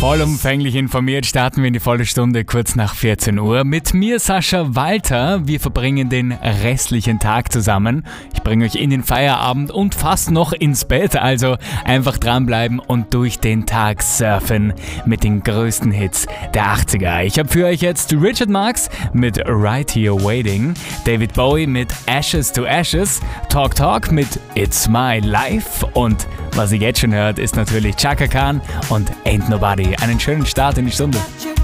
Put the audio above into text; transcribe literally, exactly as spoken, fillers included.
Vollumfänglich informiert starten wir in die volle Stunde kurz nach vierzehn Uhr. Mit mir Sascha Walter. Wir verbringen den restlichen Tag zusammen. Ich bringe euch in den Feierabend und fast noch ins Bett. Also einfach dranbleiben und durch den Tag surfen mit den größten Hits der achtziger. Ich habe für euch jetzt Richard Marx mit Right Here Waiting, David Bowie mit Ashes to Ashes, Talk Talk mit It's My Life und was ihr jetzt schon hört, ist natürlich Chaka Khan und Ain't Nobody. Einen schönen Start in die Stunde.